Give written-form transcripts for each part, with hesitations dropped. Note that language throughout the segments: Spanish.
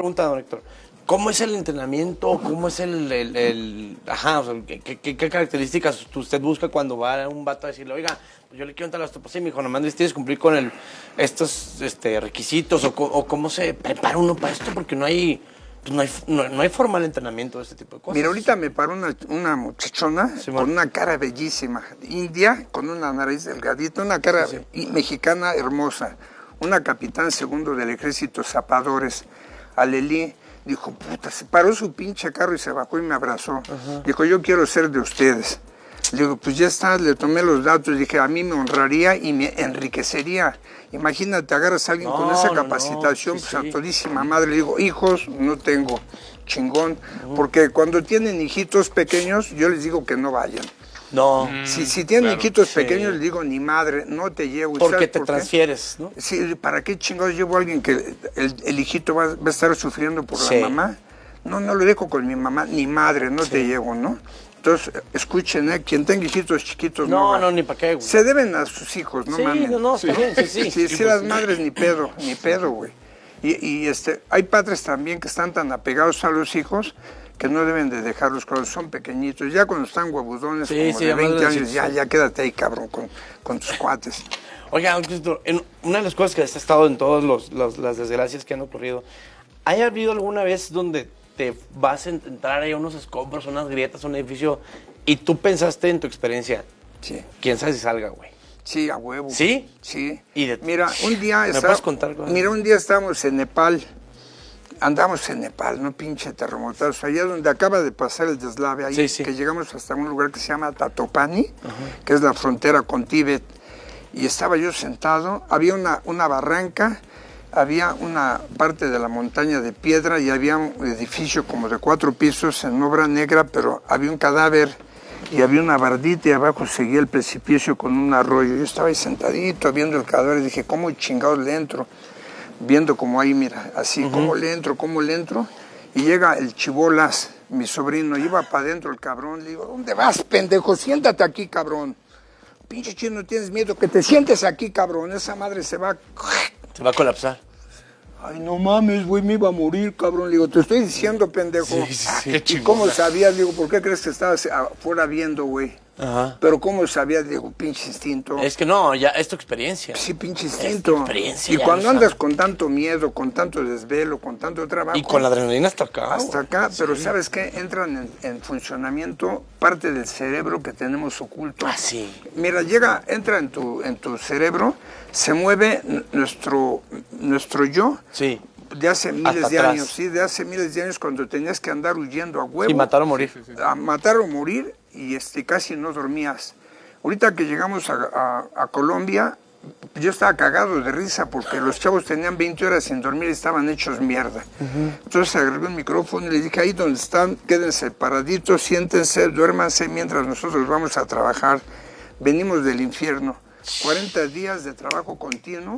pregunta, don Héctor. ¿Cómo es el entrenamiento? ¿Cómo es ajá, o sea, ¿qué características usted busca cuando va a un vato a decirle, oiga, pues yo le quiero entrar a las topas? Sí, mi hijo, nomás tienes que cumplir con estos requisitos, o cómo se prepara uno para esto, porque no hay forma de entrenamiento de este tipo de cosas. Mira, ahorita me paró una muchachona con una cara bellísima, india, con una nariz delgadita, una cara mexicana hermosa, una capitán segundo del ejército Zapadores, Alelí. Dijo, puta, se paró su pinche carro y se bajó y me abrazó. Dijo, yo quiero ser de ustedes. Le digo, pues ya está, le tomé los datos, dije, a mí me honraría y me enriquecería. Imagínate, agarras a alguien con esa capacitación, pues a todísima madre. Le digo, hijos, no tengo, chingón. Porque cuando tienen hijitos pequeños, yo les digo que no vayan. No. Si tienen hijitos pequeños, les digo, ni madre, no te llevo. Porque te transfieres, ¿no? Sí, ¿para qué chingados llevo a alguien que el hijito va a estar sufriendo por la mamá? No lo dejo con mi mamá, ni madre, no te llevo, ¿no? Entonces, escuchen, quien tenga hijitos chiquitos, no, ni para qué, güey. Se deben a sus hijos, no mames. Sí, las madres ni pedo, güey. Y hay padres también que están tan apegados a los hijos que no deben de dejarlos cuando son pequeñitos. Ya cuando están huevudones, como de 20 años, ya quédate ahí, cabrón, con tus cuates. Oiga, una de las cosas que has estado en todas las desgracias que han ocurrido, ¿hay habido alguna vez donde te vas a entrar ahí a unos escombros, unas grietas, un edificio, y tú pensaste en tu experiencia, quién sabe si salga, güey? Sí, a huevo. ¿Sí? Sí. Mira, un día... ¿me puedes contar cosas? Mira, un día estábamos en Nepal. Andamos en Nepal, no pinche terremotazo, allá donde acaba de pasar el deslave, ahí que llegamos hasta un lugar que se llama Tatopani, que es la frontera con Tíbet, y estaba yo sentado, había una barranca, había una parte de la montaña de piedra y había un edificio como de 4 pisos en obra negra, pero había un cadáver y había una bardita y abajo seguía el precipicio con un arroyo. Yo estaba ahí sentadito viendo el cadáver y dije, ¿cómo chingados le entro? Viendo como ahí, mira, así, cómo le entro, y llega el Chibolas, mi sobrino, iba para adentro el cabrón, le digo, ¿dónde vas, pendejo? Siéntate aquí, cabrón. Pinche chino, no tienes miedo, que te sientes aquí, cabrón, esa madre se va a colapsar. Ay, no mames, güey, me iba a morir, cabrón. Le digo, te estoy diciendo, pendejo. ¿Y cómo sabías? Le digo, ¿por qué crees que estabas afuera viendo, güey? Pero ¿cómo sabías? Digo, pinche instinto. Es que no, ya es tu experiencia. Sí, pinche instinto. Experiencia, y cuando andas con tanto miedo, con tanto desvelo, con tanto trabajo. Y con la adrenalina hasta acá. Hasta acá, pero ¿sabes qué? Entran en funcionamiento parte del cerebro que tenemos oculto. Sí. Mira, entra en tu cerebro, se mueve nuestro yo. Sí. De hace miles de años, de hace miles de años cuando tenías que andar huyendo a huevo. Y matar o morir. A matar o morir y casi no dormías. Ahorita que llegamos a Colombia, yo estaba cagado de risa porque los chavos tenían 20 horas sin dormir y estaban hechos mierda. Entonces agarré el micrófono y les dije, ahí donde están, quédense paraditos, siéntense, duérmanse mientras nosotros vamos a trabajar. Venimos del infierno. 40 días de trabajo continuo,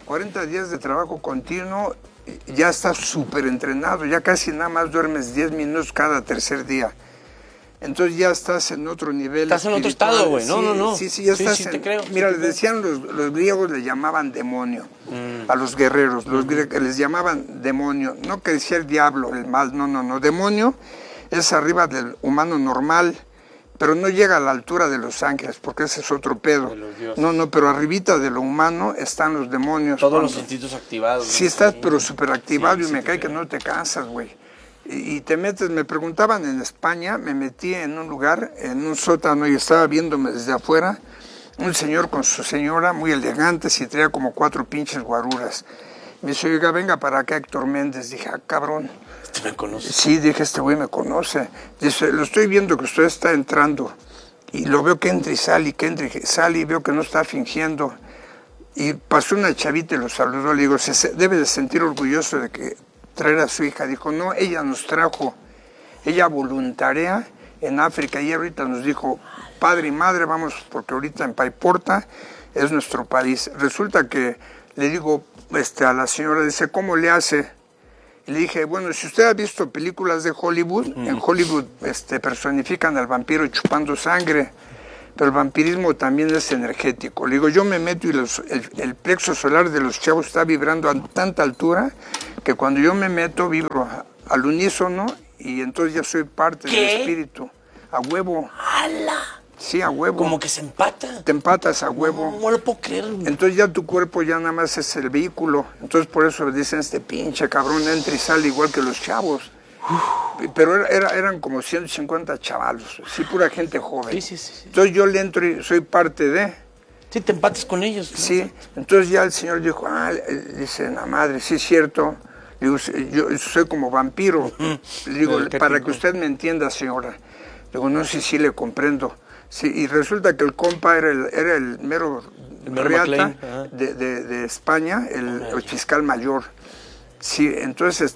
ya estás súper entrenado, ya casi nada más duermes 10 minutos cada tercer día. Entonces ya estás en otro nivel. Estás en otro estado, güey. No. Sí, ya estás te creo. Mira, les decían los griegos, le llamaban demonio a los guerreros. Los griegos les llamaban demonio. No que decía el diablo, el mal, no. Demonio es arriba del humano normal, pero no llega a la altura de los ángeles, porque ese es otro pedo. No, pero arribita de lo humano están los demonios. Todos los instintos activados. Sí, estás pero súper activado y me cae que no te cansas, güey. Y te metes, me preguntaban en España, me metí en un lugar, en un sótano y estaba viéndome desde afuera, un señor con su señora, muy elegantes y traía como 4 pinches guaruras. Me dice, oiga, venga para acá Héctor Méndez. Dije, cabrón. ¿Este me conoce? Sí, dije, este güey me conoce. Dice, lo estoy viendo que usted está entrando y lo veo que entra y sale, y veo que no está fingiendo. Y pasó una chavita y lo saludó, le digo, se debe de sentir orgulloso de que traer a su hija. Dijo, no, ella nos trajo, ella voluntarea en África y ahorita nos dijo, padre y madre, vamos, porque ahorita en Paiporta es nuestro país. Resulta que le digo a la señora, dice, ¿cómo le hace? Y le dije, bueno, si usted ha visto películas de Hollywood, en Hollywood personifican al vampiro chupando sangre, pero el vampirismo también es energético. Le digo, yo me meto y el plexo solar de los chavos está vibrando a tanta altura que cuando yo me meto vibro al unísono y entonces ya soy parte del espíritu. A huevo. ¡Hala! Sí, a huevo. Como que se empata. Te empatas a huevo. No lo puedo creer. Entonces ya tu cuerpo ya nada más es el vehículo. Entonces por eso dicen, este pinche cabrón entra y sale igual que los chavos. Pero eran como 150 chavalos, sí, pura gente joven. Sí. Entonces yo le entro y soy parte de... Sí, te empatas con ellos. Sí, entonces ya el señor dijo, dice, la madre, sí es cierto. Le digo, yo soy como vampiro. Le digo, para que usted me entienda, señora. Le digo, no sé si le comprendo. Sí, y resulta que el compa era el mero reata de España, el fiscal mayor. Sí, entonces,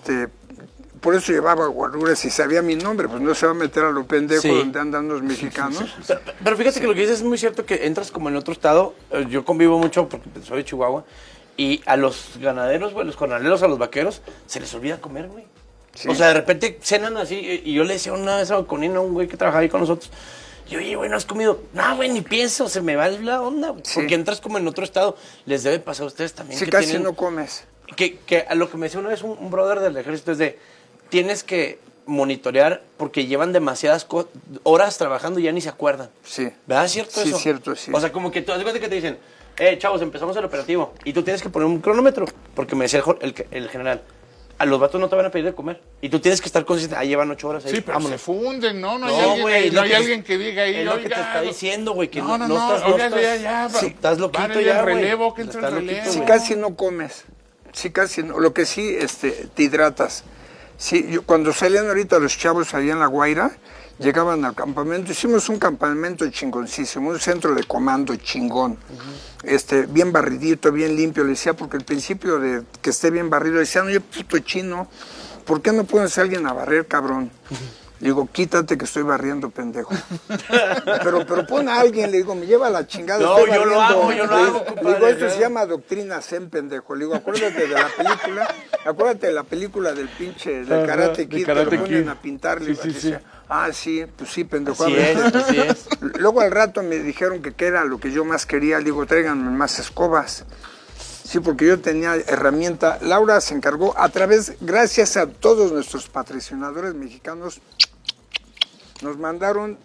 por eso llevaba guaruras y sabía mi nombre, pues no se va a meter a lo pendejo donde andan los mexicanos. Pero fíjate que lo que dices es muy cierto, que entras como en otro estado. Yo convivo mucho porque soy de Chihuahua, y a los ganaderos, güey, los jornaleros, a los vaqueros, se les olvida comer, güey. Sí. O sea, de repente cenan así, y yo le decía una vez a Conino, un güey que trabajaba ahí con nosotros, y oye, güey, ¿no has comido? No, güey, ni pienso, se me va la onda, güey. Sí. Porque entras como en otro estado, les debe pasar a ustedes también. Sí, que casi no comes. Que a lo que me decía una vez un brother del ejército es de, tienes que monitorear porque llevan demasiadas horas trabajando y ya ni se acuerdan. Sí. ¿Verdad? ¿Cierto eso? Sí, cierto, sí. O sea, como que tú, haz de cuenta que te dicen, chavos, empezamos el operativo, y tú tienes que poner un cronómetro, porque me decía el general, a los vatos no te van a pedir de comer, y tú tienes que estar consciente, llevan 8 horas ahí. Sí, pero se funden, ¿no? No hay alguien que diga ahí, es lo que te está diciendo, güey, que no estás, estás loquito ya, güey. Relevo, que entra el relevo. Sí, casi no comes. Sí, casi no. Lo que sí, te hidratas. Sí, cuando salían ahorita los chavos allá en La Guaira, llegaban al campamento, hicimos un campamento chingoncísimo, un centro de comando chingón, bien barridito, bien limpio, le decía, porque el principio de que esté bien barrido, decía, no, yo puto chino, ¿por qué no pones a alguien a barrer, cabrón? Le digo, quítate que estoy barriendo, pendejo. pero pon a alguien, le digo, me lleva la chingada. No, yo lo hago, compadre. Le digo, esto se llama doctrina Zen, pendejo. Le digo, acuérdate de la película del pinche, del Karate Kid, que lo ponen a pintar. Le digo, sí, pues sí, pendejo. Así es. Luego al rato me dijeron que era lo que yo más quería. Le digo, tráiganme más escobas. Sí, porque yo tenía herramienta. Laura se encargó gracias a todos nuestros patrocinadores mexicanos, nos mandaron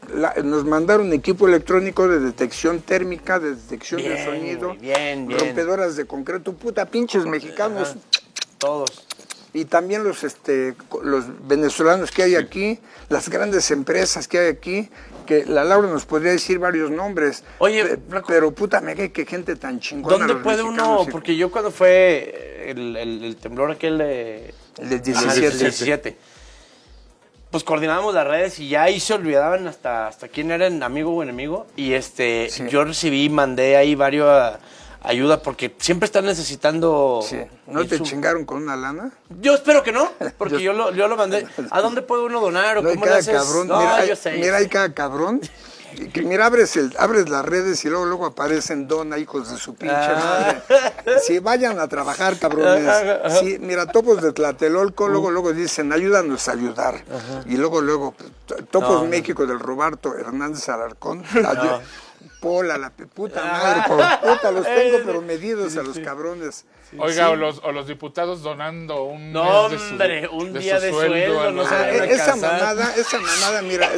equipo electrónico de detección térmica, de detección de sonido, rompedoras de concreto, puta, pinches mexicanos. Todos. Y también los venezolanos que hay aquí, las grandes empresas que hay aquí, que la Laura nos podría decir varios nombres. Oye, pero puta, qué gente tan chingona. ¿Dónde puede uno? Porque yo cuando fue el temblor aquel de... El de 17. Pues coordinábamos las redes y ya ahí se olvidaban hasta quién era el amigo o enemigo. Y yo mandé ahí varios ayuda porque siempre están necesitando... Sí. ¿No te chingaron con una lana? Yo espero que no, porque yo lo mandé. ¿A dónde puede uno donar o cómo le haces? Cabrón, mira, hay cada cabrón. Que mira, abres las redes y luego aparecen dona, hijos de su pinche madre. Sí, vayan a trabajar, cabrones. Sí, mira, Topos de Tlatelolco, luego dicen, ayúdanos a ayudar. Ajá. Y luego, Topos México del Roberto Hernández Alarcón. Pola, la puta madre, puta, los tengo pero medidos a los cabrones. Oiga, o los diputados donando un un día de sueldo, no esa mamada, mira,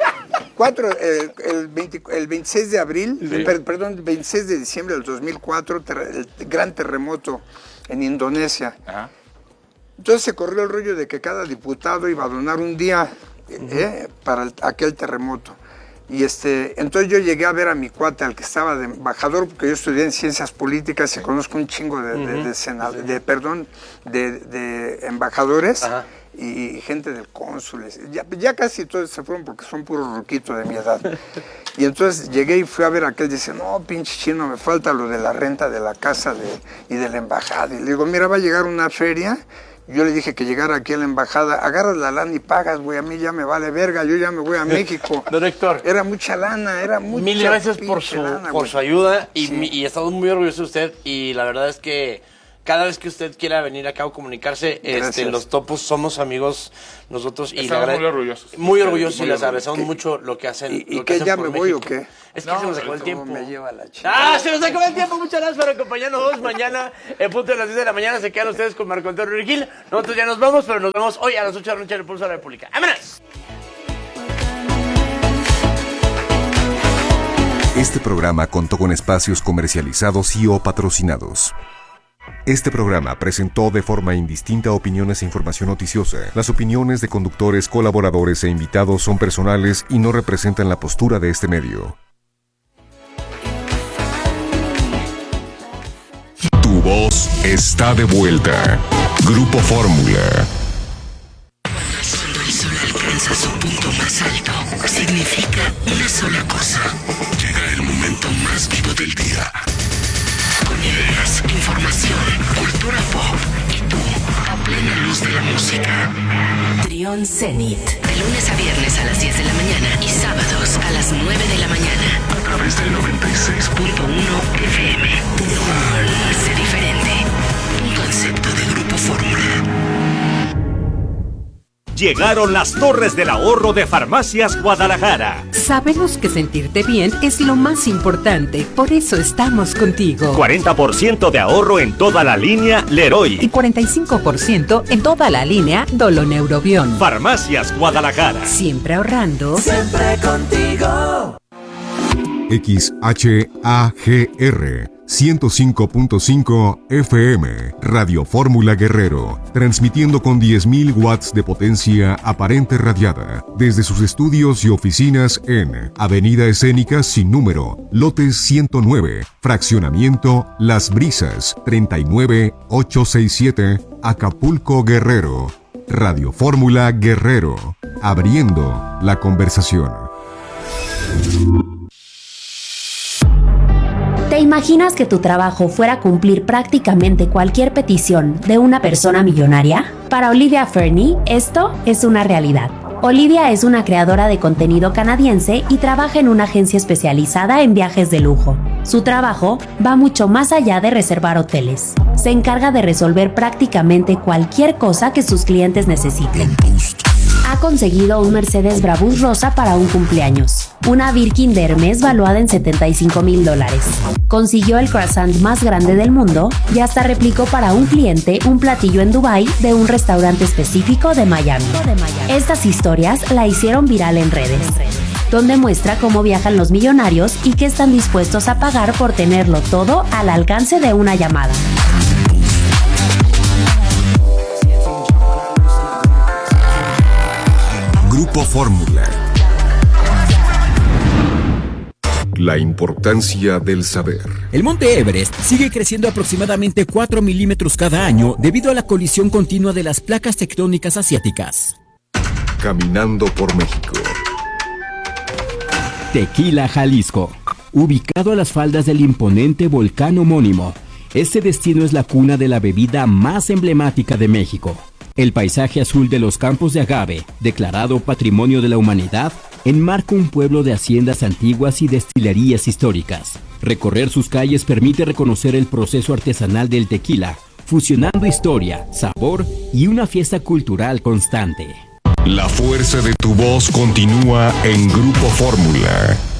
el 26 de abril, el 26 de diciembre del 2004, el gran terremoto en Indonesia. Ajá. Entonces se corrió el rollo de que cada diputado iba a donar un día para aquel terremoto. Y entonces yo llegué a ver a mi cuate, al que estaba de embajador, porque yo estudié en ciencias políticas y conozco un chingo de embajadores. Ajá. Y gente del cónsules. Ya casi todos se fueron porque son puros ruquitos de mi edad. Y entonces llegué y fui a ver a aquel, dice, no, pinche chino, me falta lo de la renta de la casa y de la embajada. Y le digo, mira, va a llegar una feria. Yo le dije que llegara aquí a la embajada, agarras la lana y pagas, güey, a mí ya me vale verga, yo ya me voy a México. Don Héctor. Era mucha lana, Mil gracias por su ayuda y estamos muy orgullosos de usted y la verdad es que cada vez que usted quiera venir acá o comunicarse, los Topos somos amigos nosotros. Estamos muy orgullosos. Muy orgullosos y les agradecemos mucho lo que hacen. ¿Y qué, ya me voy o qué? Es que se nos acabó el tiempo. Me lleva la chica. Se nos acabó el tiempo. Muchas gracias por acompañarnos. Mañana, en punto de las 10 de la mañana, se quedan ustedes con Marco Antonio Regil. Nosotros ya nos vamos, pero nos vemos hoy a las 8 de la noche en el Pulso de la República. ¡Vámonos! Este programa contó con espacios comercializados y o patrocinados. Este programa presentó de forma indistinta opiniones e información noticiosa. Las opiniones de conductores, colaboradores e invitados son personales y no representan la postura de este medio. Tu voz está de vuelta. Grupo Fórmula. Cuando el sol alcanza su punto más alto, significa una sola cosa. Llega el momento más vivo del día. Con ideas, información, cultura pop y tú, a plena luz de la música. Trión Zenit. De lunes a viernes a las 10 de la mañana y sábados a las 9 de la mañana. A través del 96.1 FM. Trión. Sé diferente. Un concepto de Grupo Fórmula. Llegaron las Torres del Ahorro de Farmacias Guadalajara. Sabemos que sentirte bien es lo más importante, por eso estamos contigo. 40% de ahorro en toda la línea Leroy. Y 45% en toda la línea Doloneurobión. Farmacias Guadalajara. Siempre ahorrando. Siempre contigo. XHAGR 105.5 FM, Radio Fórmula Guerrero, transmitiendo con 10.000 watts de potencia aparente radiada, desde sus estudios y oficinas en Avenida Escénica sin número, lote 109, fraccionamiento Las Brisas, 39867, Acapulco, Guerrero. Radio Fórmula Guerrero, abriendo la conversación. ¿Te imaginas que tu trabajo fuera cumplir prácticamente cualquier petición de una persona millonaria? Para Olivia Fernie, esto es una realidad. Olivia es una creadora de contenido canadiense y trabaja en una agencia especializada en viajes de lujo. Su trabajo va mucho más allá de reservar hoteles. Se encarga de resolver prácticamente cualquier cosa que sus clientes necesiten. Ha conseguido un Mercedes Brabus rosa para un cumpleaños, una Birkin de Hermes valuada en $75,000. Consiguió el croissant más grande del mundo y hasta replicó para un cliente un platillo en Dubái de un restaurante específico de Miami. Estas historias la hicieron viral en redes, donde muestra cómo viajan los millonarios y qué están dispuestos a pagar por tenerlo todo al alcance de una llamada. Grupo Fórmula. La importancia del saber. El monte Everest sigue creciendo aproximadamente 4 milímetros cada año debido a la colisión continua de las placas tectónicas asiáticas. Caminando por México. Tequila, Jalisco. Ubicado a las faldas del imponente volcán homónimo, este destino es la cuna de la bebida más emblemática de México. El paisaje azul de los campos de agave, declarado Patrimonio de la Humanidad, enmarca un pueblo de haciendas antiguas y destilerías históricas. Recorrer sus calles permite reconocer el proceso artesanal del tequila, fusionando historia, sabor y una fiesta cultural constante. La fuerza de tu voz continúa en Grupo Fórmula.